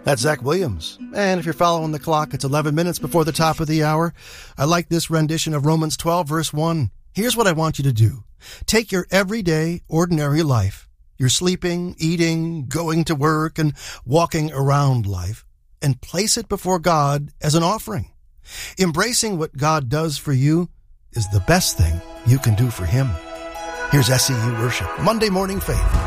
That's Zach Williams. And if you're following the clock, it's 11 minutes before the top of the hour. I like this rendition of Romans 12, verse 1. Here's what I want you to do. Take your everyday, ordinary life, your sleeping, eating, going to work, and walking around life, and place it before God as an offering. Embracing what God does for you is the best thing you can do for Him. Here's SEU Worship, Monday Morning Faith.